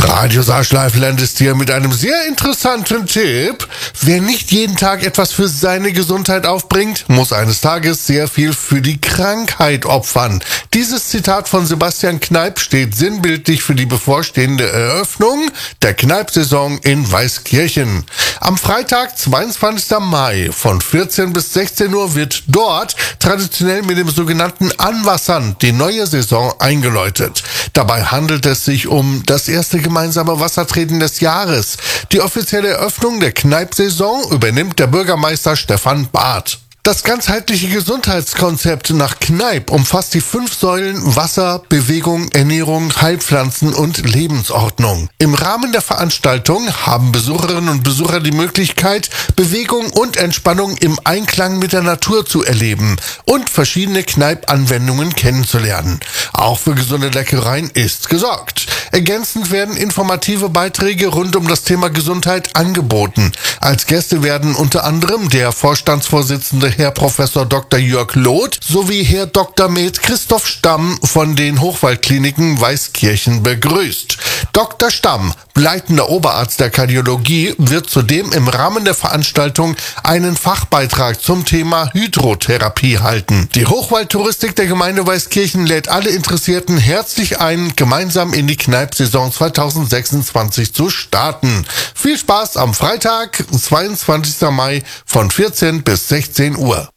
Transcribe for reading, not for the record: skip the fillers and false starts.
Radio Saarschleifland ist hier mit einem sehr interessanten Tipp. Wer nicht jeden Tag etwas für seine Gesundheit aufbringt, muss eines Tages sehr viel für die Krankheit opfern. Dieses Zitat von Sebastian Kneipp steht sinnbildlich für die bevorstehende Eröffnung der Kneipp-Saison in Weißkirchen. Am Freitag, 22. Mai von 14 bis 16 Uhr wird dort traditionell mit dem sogenannten Anwassern die neue Saison eingeläutet. Dabei handelt es sich um das erste gemeinsame Wassertreten des Jahres. Die offizielle Eröffnung der Kneipp-Saison übernimmt der Bürgermeister Stefan Barth. Das ganzheitliche Gesundheitskonzept nach Kneipp umfasst die 5 Säulen Wasser, Bewegung, Ernährung, Heilpflanzen und Lebensordnung. Im Rahmen der Veranstaltung haben Besucherinnen und Besucher die Möglichkeit, Bewegung und Entspannung im Einklang mit der Natur zu erleben und verschiedene Kneipp-Anwendungen kennenzulernen. Auch für gesunde Leckereien ist gesorgt. Ergänzend werden informative Beiträge rund um das Thema Gesundheit angeboten. Als Gäste werden unter anderem der Vorstandsvorsitzende Herr Professor Dr. Jörg Loth sowie Herr Dr. Med Christoph Stamm von den Hochwaldkliniken Weißkirchen begrüßt. Dr. Stamm, leitender Oberarzt der Kardiologie, wird zudem im Rahmen der Veranstaltung einen Fachbeitrag zum Thema Hydrotherapie halten. Die Hochwaldtouristik der Gemeinde Weißkirchen lädt alle Interessierten herzlich ein, gemeinsam in die Kneipp-Saison 2026 zu starten. Viel Spaß am Freitag, 22. Mai von 14 bis 16 Uhr.